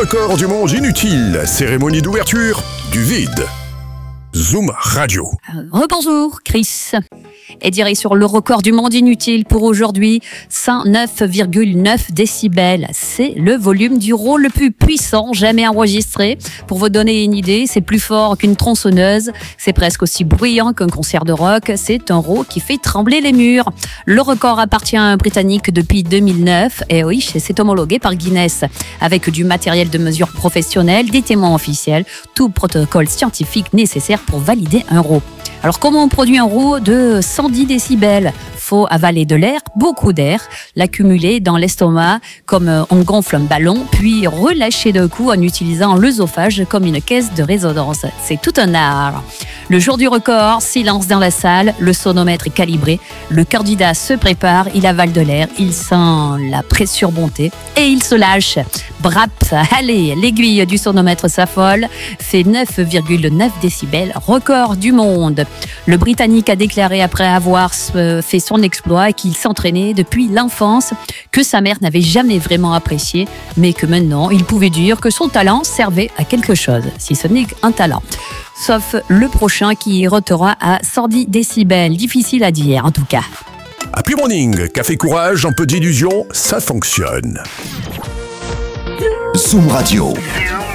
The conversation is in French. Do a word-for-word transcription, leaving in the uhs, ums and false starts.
record du monde inutile, cérémonie d'ouverture du vide. Zoom Radio. Rebonjour Chris. Et direct sur le record du monde inutile pour aujourd'hui, cent neuf virgule neuf décibels. C'est le volume du rot le plus puissant jamais enregistré. Pour vous donner une idée, c'est plus fort qu'une tronçonneuse. C'est presque aussi bruyant qu'un concert de rock. C'est un rot qui fait trembler les murs. Le record appartient à un Britannique depuis deux mille neuf. Et oui, c'est homologué par Guinness. Avec du matériel de mesure professionnel, des témoins officiels, tout protocole scientifique nécessaire pour valider un rot. Alors comment on produit un rot de cent dix décibels ? Faut avaler de l'air, beaucoup d'air, l'accumuler dans l'estomac comme on gonfle un ballon, puis relâcher d'un coup en utilisant l'œsophage comme une caisse de résonance. C'est tout un art. Le jour du record, silence dans la salle, le sonomètre est calibré, le candidat se prépare, il avale de l'air, il sent la pression monter et il se lâche. Brap, allez, l'aiguille du sonomètre s'affole, fait neuf virgule neuf décibels, record du monde. Le Britannique a déclaré après avoir fait son exploit qu'il s'entraînait depuis l'enfance, que sa mère n'avait jamais vraiment apprécié, mais que maintenant il pouvait dire que son talent servait à quelque chose, si ce n'est qu'un talent. Sauf le prochain qui rotera à cent dix décibels, difficile à dire en tout cas. Happy Morning, café courage, un peu d'illusion, ça fonctionne. Zoom Radio.